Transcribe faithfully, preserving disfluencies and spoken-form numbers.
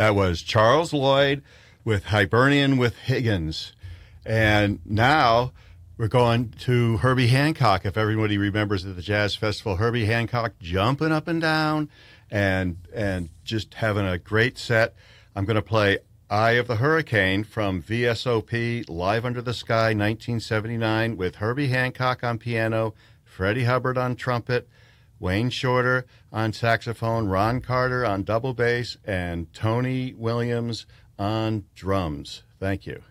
That was Charles Lloyd with Hibernian with Higgins. And now we're going to Herbie Hancock, if everybody remembers at the Jazz Festival. Herbie Hancock jumping up and down and and just having a great set. I'm going to play Eye of the Hurricane from V S O P, Live Under the Sky, nineteen seventy-nine, with Herbie Hancock on piano, Freddie Hubbard on trumpet, Wayne Shorter on saxophone, Ron Carter on double bass, and Tony Williams on drums. Thank you.